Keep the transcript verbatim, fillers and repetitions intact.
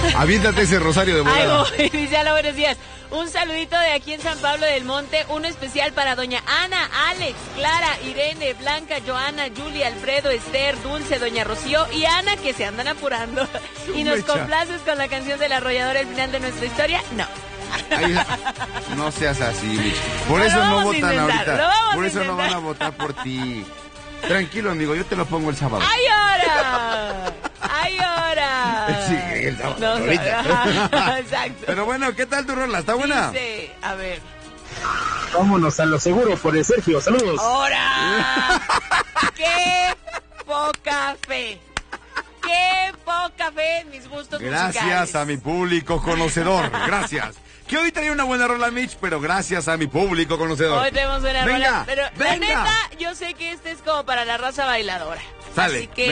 Aviéntate ese rosario de volada. Ay, dice, hola, buenos días. Un saludito de aquí en San Pablo del Monte, uno especial para doña Ana, Alex, Clara, Irene, Blanca, Joana, Julia, Alfredo, Esther, Dulce, doña Rocío y Ana, que se andan apurando. Y nos complaces con la canción del arrollador, el final de nuestra historia. No. Ay, no seas así, Mitch. Por no, eso no votan intentar, ahorita. Por eso intentar. no van a votar por ti. Tranquilo, amigo, yo te lo pongo el sábado. ¡Ay, ahora! ¡Ay, ahora! Sí, el sábado. No, ahorita. Exacto. Pero bueno, ¿qué tal tu rola? ¿Está buena? Sí, a ver. Vámonos a lo seguro por el Sergio. Saludos. ¡Ahora! ¡Qué poca fe! ¡Qué poca fe en mis gustos Gracias musicales! a mi público conocedor. Gracias. Que hoy traía una buena rola, Mitch, pero gracias a mi público conocedor. Hoy tenemos buena venga, rola, pero venga. la neta, yo sé que este es como para la raza bailadora. Sale. Así que